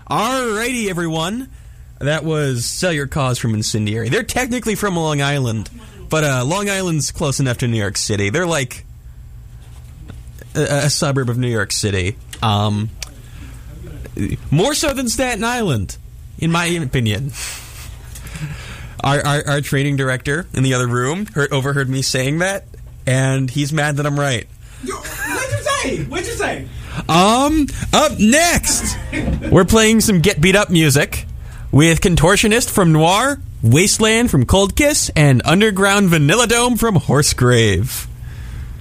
Alrighty, everyone. That was Sell Your Cause from Incendiary. They're technically from Long Island, but Long Island's close enough to New York City. They're like a suburb of New York City. More so than Staten Island, in my opinion. Our training director in the other room overheard me saying that, and he's mad that I'm right. What'd you say? Up next, we're playing some Get Beat Up music with Contortionist from Noir, Wasteland from Cold Kiss, and Underground Vanilla Dome from Horsegrave.